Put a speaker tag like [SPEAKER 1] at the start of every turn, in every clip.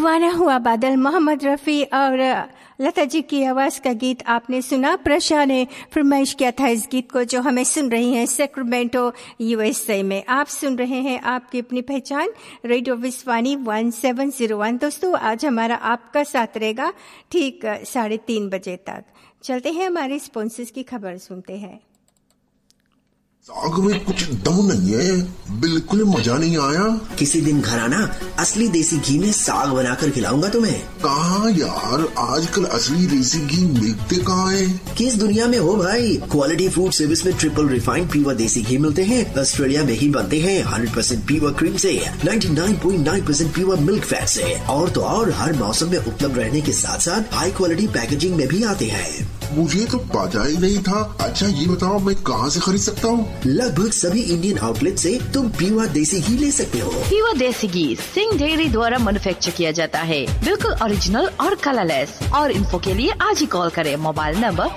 [SPEAKER 1] दीवाना हुआ बादल, मोहम्मद रफ़ी और लता जी की आवाज़ का गीत आपने सुना। प्रशा ने फरमाइश किया था इस गीत को, जो हमें सुन रही हैं सेक्रेमेंटो यूएसए में। आप सुन रहे हैं आपकी अपनी पहचान रेडियो विस्वानी 1701। दोस्तों, आज हमारा आपका साथ रहेगा ठीक 3:30 बजे तक। चलते हैं हमारे स्पॉन्सर्स की खबर सुनते हैं।
[SPEAKER 2] साग में कुछ दम नहीं है, बिल्कुल मजा नहीं आया।
[SPEAKER 3] किसी दिन घर आना, असली देसी घी में साग बनाकर खिलाऊंगा तुम्हें।
[SPEAKER 2] कहाँ यार, आजकल असली देसी घी मिलते कहाँ है?
[SPEAKER 3] किस दुनिया में हो भाई। क्वालिटी फूड सर्विस में ट्रिपल रिफाइंड प्योर देसी घी मिलते हैं। ऑस्ट्रेलिया में ही बनते हैं 100% प्योर क्रीम से, 99.9% प्योर मिल्क फैट से। और तो और हर मौसम में उपलब्ध रहने के साथ साथ हाई क्वालिटी पैकेजिंग में भी आते हैं।
[SPEAKER 2] मुझे तो पता ही नहीं था। अच्छा ये बताओ, मैं कहाँ से खरीद सकता हूँ?
[SPEAKER 3] लगभग सभी इंडियन आउटलेट से तुम प्योर देसी घी ले सकते हो।
[SPEAKER 4] प्योर देसी घी सिंह डेयरी द्वारा मैन्युफैक्चर किया जाता है, बिल्कुल ओरिजिनल और कलरलेस। और इन्फो के लिए आज ही कॉल करें मोबाइल नंबर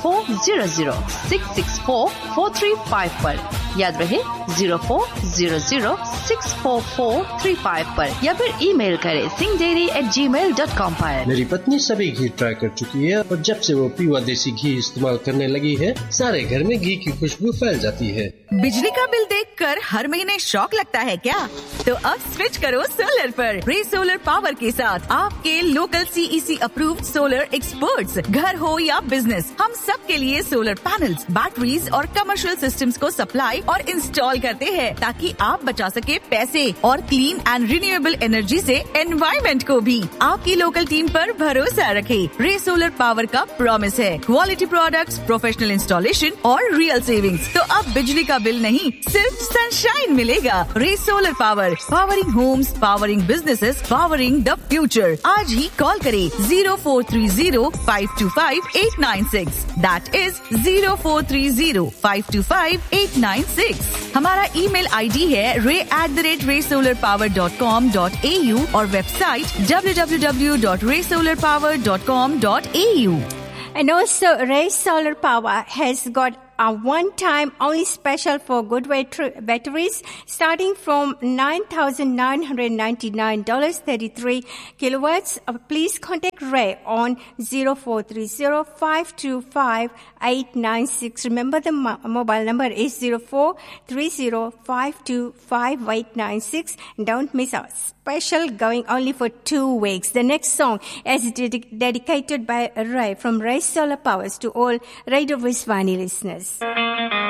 [SPEAKER 4] 0400-664-4355 पर। याद रहे 0400-644-35 पर, या फिर ईमेल करें singhdairy@gmail.com पर।
[SPEAKER 5] मेरी पत्नी सभी घी ट्राई कर चुकी है और जब से वो प्योर देसी घी इस्तेमाल करने लगी है, सारे घर में घी की खुशबू फैल जाती है।
[SPEAKER 6] बिजली का बिल देखकर हर महीने शॉक लगता है क्या? तो अब स्विच करो सोलर पर। रे सोलर पावर के साथ आपके local CEC approved solar experts. घर हो या बिजनेस, हम सब के लिए सोलर पैनल्स, बैटरीज और कमर्शियल सिस्टम्स को सप्लाई और इंस्टॉल करते हैं, ताकि आप बचा सके पैसे और क्लीन एंड रिन्यूएबल एनर्जी से एनवायरमेंट को भी। आपकी लोकल टीम पर भरोसा रखें। रे सोलर पावर का प्रॉमिस है क्वालिटी प्रोडक्ट्स, प्रोफेशनल इंस्टॉलेशन और रियल सेविंग्स। तो अब बिजली का बिल नहीं, सिर्फ सनशाइन मिलेगा। रे solar power, powering Holmes, powering businesses, powering the future. आज ही कॉल करें 0430-525-896। That is 0430-525-896। हमारा ईमेल ID है ray@raysolarpower.com.au और website www.raysolarpower.com.au।
[SPEAKER 1] And also, Ray Solar Power has got a one-time only special for good batteries starting from $9,999.33 kilowatts. Please contact Ray on 0430-525-896. Remember the mobile number is 0430-525-896. Don't miss our special going only for 2 weeks. The next song is dedicated by Ray from Ray Solar Powers to all Radio Viswani listeners.